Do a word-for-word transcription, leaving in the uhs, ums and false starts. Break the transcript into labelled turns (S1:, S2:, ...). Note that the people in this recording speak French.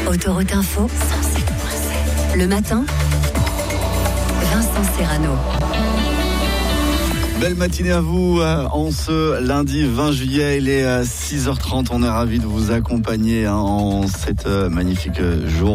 S1: Autoroute Info, cent sept virgule sept. Le matin, Vincent Serrano.
S2: Belle matinée à vous, en ce lundi vingt juillet, il est six heures trente, on est ravis de vous accompagner en cette magnifique journée.